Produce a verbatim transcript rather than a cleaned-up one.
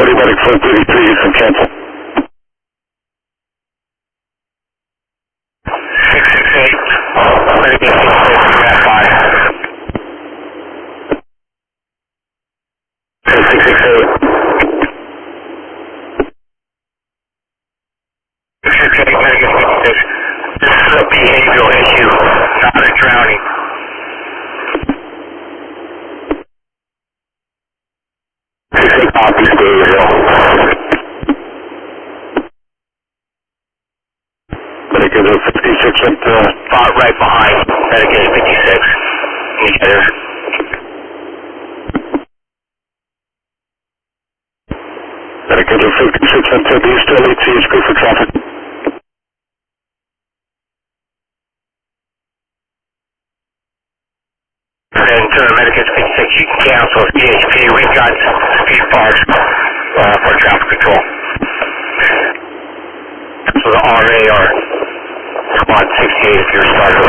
Medic four thirty-three, you can cancel. six six eight, Medic six six eight, Matt five. six six eight. six six eight, Medic six. This is a behavioral issue, not a drowning. six eight copies, behavioral. Medic is a fifty-six at uh, Spot right behind, Medic is fifty-six. Indicator. Medic is a fifty-six at uh, East L eight C H P for traffic. And to the Medic is fifty-six, you can cancel C H P. We've got speed parks uh, for traffic control. So the R A or Squad sixty-eight if you're started.